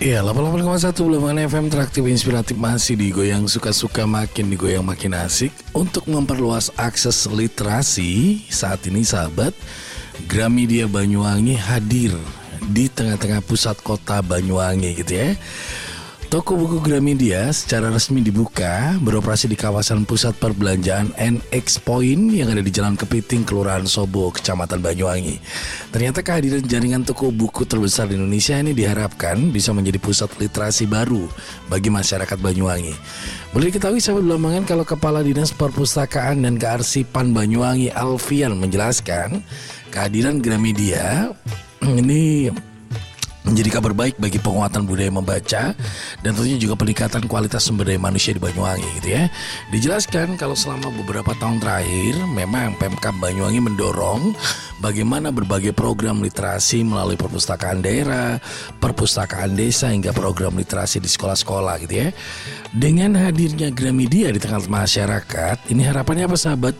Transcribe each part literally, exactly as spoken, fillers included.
Iya, delapan puluh delapan koma satu Bulaman F M Interaktif Inspiratif masih digoyang suka-suka, makin digoyang makin asik. Untuk memperluas akses literasi, saat ini sahabat, Gramedia Banyuwangi hadir di tengah-tengah pusat kota Banyuwangi gitu ya. Toko buku Gramedia secara resmi dibuka, beroperasi di kawasan pusat perbelanjaan N X Point yang ada di Jalan Kepiting, Kelurahan Sobo, Kecamatan Banyuwangi. Ternyata kehadiran jaringan toko buku terbesar di Indonesia ini diharapkan bisa menjadi pusat literasi baru bagi masyarakat Banyuwangi. Boleh diketahui sahabat Belambangan kalau Kepala Dinas Perpustakaan dan Kearsipan Banyuwangi Alfian menjelaskan kehadiran Gramedia ini menjadi kabar baik bagi penguatan budaya membaca dan tentunya juga peningkatan kualitas sumber daya manusia di Banyuwangi gitu ya. Dijelaskan kalau selama beberapa tahun terakhir memang Pemkab Banyuwangi mendorong bagaimana berbagai program literasi melalui perpustakaan daerah, perpustakaan desa hingga program literasi di sekolah-sekolah gitu ya. Dengan hadirnya Gramedia di tengah masyarakat, ini harapannya apa sahabat?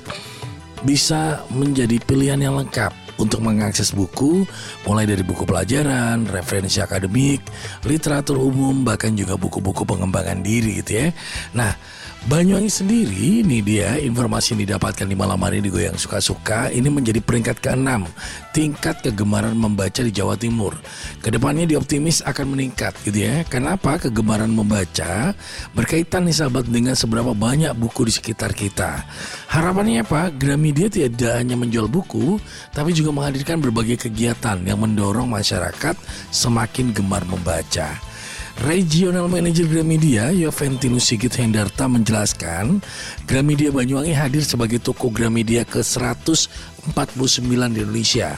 Bisa menjadi pilihan yang lengkap untuk mengakses buku, mulai dari buku pelajaran, referensi akademik, literatur umum, bahkan juga buku-buku pengembangan diri gitu ya. Nah, Banyuwangi sendiri, ini dia informasi yang didapatkan di malam hari di Goyang Suka-Suka, ini menjadi peringkat keenam tingkat kegemaran membaca di Jawa Timur. Kedepannya dioptimis akan meningkat gitu ya. Kenapa? Kegemaran membaca berkaitan nih sahabat dengan seberapa banyak buku di sekitar kita. Harapannya apa? Gramedia tidak hanya menjual buku, tapi juga menghadirkan berbagai kegiatan yang mendorong masyarakat semakin gemar membaca. Regional Manager Gramedia Yoventinus Sigit Hendarta menjelaskan Gramedia Banyuwangi hadir sebagai toko Gramedia ke seratus empat puluh sembilan di Indonesia.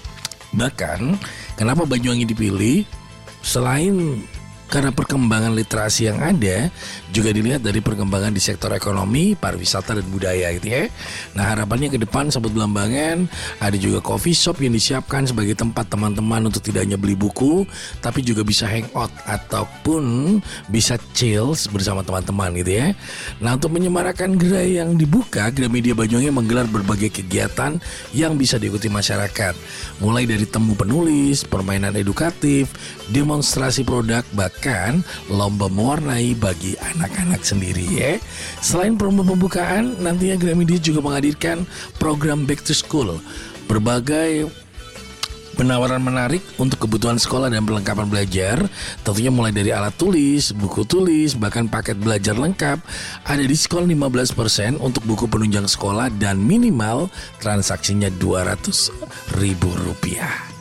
Bahkan kenapa Banyuwangi dipilih? Selain karena perkembangan literasi yang ada, juga dilihat dari perkembangan di sektor ekonomi, pariwisata dan budaya gitu ya. Nah, harapannya ke depan sahabat Belambangan ada juga coffee shop yang disiapkan sebagai tempat teman-teman untuk tidak hanya beli buku, tapi juga bisa hangout ataupun bisa chill bersama teman-teman gitu ya. Nah, untuk menyemarakan gerai yang dibuka, Gramedia Banyuwangi menggelar berbagai kegiatan yang bisa diikuti masyarakat. Mulai dari temu penulis, permainan edukatif, demonstrasi produk, bahkan kan lomba mewarnai bagi anak-anak sendiri ya. Selain promo pembukaan, nantinya Gramedia juga menghadirkan program Back to School. Berbagai penawaran menarik untuk kebutuhan sekolah dan perlengkapan belajar, tentunya mulai dari alat tulis, buku tulis, bahkan paket belajar lengkap. Ada diskon lima belas persen untuk buku penunjang sekolah dan minimal transaksinya dua ratus ribu rupiah.